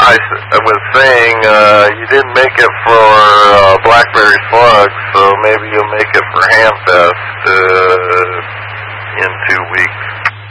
I was saying you didn't make it for Blackberry Slug, so maybe you'll make it for Hamfest in 2 weeks.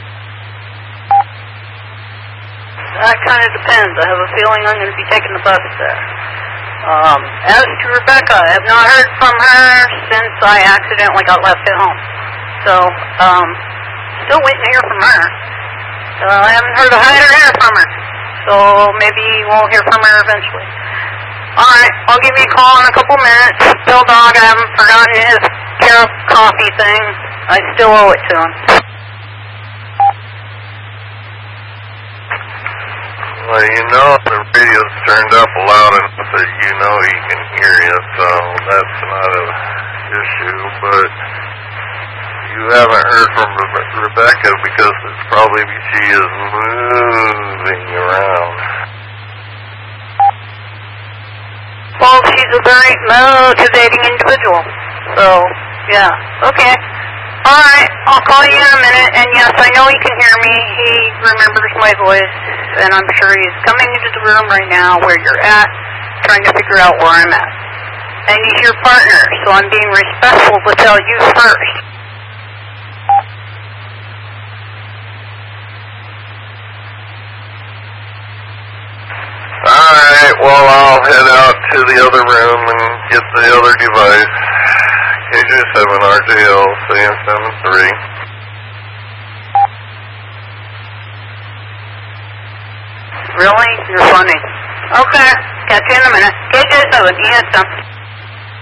That kind of depends. I have a feeling I'm going to be taking the bus there. As to Rebecca, I have not heard from her since I accidentally got left at home. So, still waiting to hear from her. I haven't heard a hi or hair from her. So maybe we'll hear from her eventually. Alright, I'll give you a call in a couple minutes. Still dog, I haven't forgotten his carrot coffee thing. I still owe it to him. Well, you know the radio's turned up loud enough that you know he can hear you, so that's not an issue, but you haven't heard from Rebecca because it's probably she is moving around. Well, she's a very motivating individual, so, yeah, okay. Alright, I'll call you in a minute, and yes, I know he can hear me. He remembers my voice, and I'm sure he's coming into the room right now where you're at, trying to figure out where I'm at. And he's your partner, so I'm being respectful to tell you first. Alright, well, I'll head out to the other room and get the other device. KJ7RJL, SAM73. Really? You're funny. Okay, catch you in a minute. KJ7, ESM.